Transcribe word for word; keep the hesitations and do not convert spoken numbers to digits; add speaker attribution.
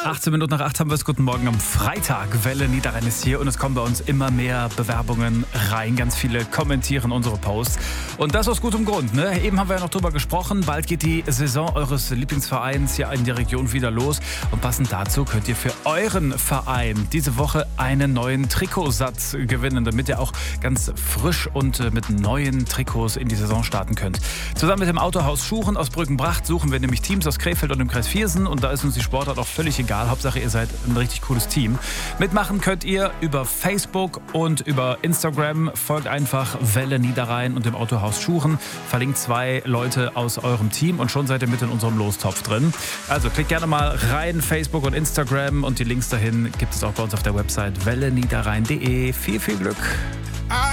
Speaker 1: achtzehn Minuten nach acht haben wir es. Guten Morgen am Freitag. Welle Niederrhein ist hier und es kommen bei uns immer mehr Bewerbungen rein. Ganz viele kommentieren unsere Posts. Und das aus gutem Grund. Ne? Eben haben wir ja noch drüber gesprochen. Bald geht die Saison eures Lieblingsvereins hier in der Region wieder los. Und passend dazu könnt ihr für euren Verein diese Woche einen neuen Trikotsatz gewinnen, damit ihr auch ganz frisch und mit neuen Trikots in die Saison starten könnt. Zusammen mit dem Autohaus Schuchen aus Brückenbracht suchen wir nämlich Teams aus Krefeld und dem Kreis Viersen. Und da ist uns die Sportart auch völlig egal. Hauptsache, ihr seid ein richtig cooles Team. Mitmachen könnt ihr über Facebook und über Instagram. Folgt einfach Welle Niederrhein und dem Autohaus Schuchen. Verlinkt zwei Leute aus eurem Team und schon seid ihr mit in unserem Lostopf drin. Also klickt gerne mal rein, Facebook und Instagram. Und die Links dahin gibt es auch bei uns auf der Website welle niederrhein punkt de. Viel, viel Glück!